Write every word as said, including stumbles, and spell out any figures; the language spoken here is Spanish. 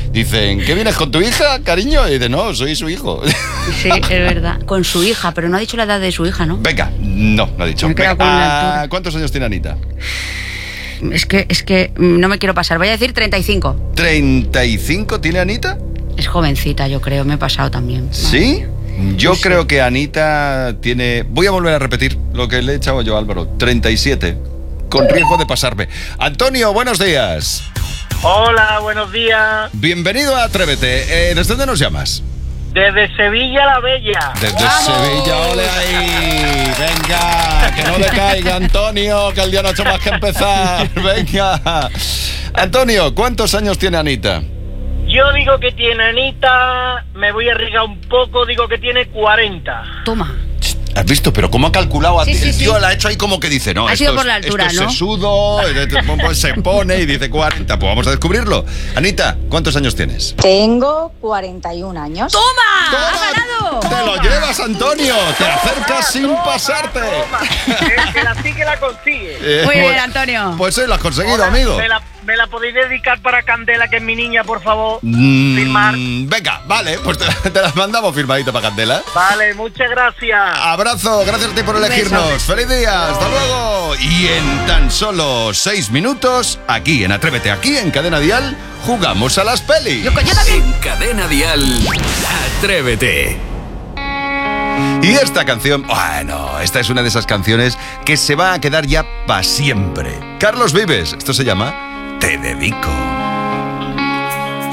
Dicen, ¿qué vienes con tu hija, cariño? Y dice, no, soy su hijo. Sí, es verdad. Con su hija, pero no ha dicho la edad de su hija, ¿no? Venga, no, no ha dicho. Me he quedado Venga, con la ah, altura. ¿cuántos años tiene Anita? Es que, es que no me quiero pasar. Voy a decir treinta y cinco. ¿treinta y cinco tiene Anita? Es jovencita, yo creo. Me he pasado también. ¿Sí? Yo No sé. creo que Anita tiene... Voy a volver a repetir lo que le he echado yo a Álvaro. treinta y siete. Con riesgo de pasarme. Antonio, buenos días. Hola, buenos días. Bienvenido a Atrévete. Eh, ¿Desde dónde nos llamas? Desde Sevilla la Bella. Desde ¡Vamos! Sevilla, ole ahí. Venga, que no decaiga, Antonio, que el día no ha hecho más que empezar. Venga. Antonio, ¿cuántos años tiene Anita? Yo digo que tiene Anita, me voy a arriesgar un poco, digo que tiene cuarenta. Toma. ¿Has visto? Pero ¿cómo ha calculado? Sí, sí, el tío sí. la ha hecho ahí como que dice, no, Ha esto sido es- por la altura, esto es ¿no? sesudo, pues se pone y dice cuarenta. Pues vamos a descubrirlo. Anita, ¿cuántos años tienes? Tengo cuarenta y un años. ¡Toma! ¡Toma! ¡Ha ganado! ¡Te lo llevas, Antonio! ¡Te acercas sin pasarte! Es que la sí que la consigue. Eh, Muy bien, pues- Antonio. Pues hoy lo has conseguido, Hola, amigo. ¿Me la, me la podéis dedicar para Candela, que es mi niña, por favor? Mm, Firmar. Venga, vale, pues te, te las mandamos firmadita para Candela. Vale, muchas gracias. Abrazo, gracias a ti por Un elegirnos. beso. ¡Feliz día! ¡Hasta luego! Y en tan solo seis minutos, aquí en Atrévete, aquí en Cadena Dial, jugamos a las pelis. Yo, yo también. En Cadena Dial, Atrévete. Y esta canción, bueno, esta es una de esas canciones que se va a quedar ya para siempre. Carlos Vives, esto se llama Te Dedico.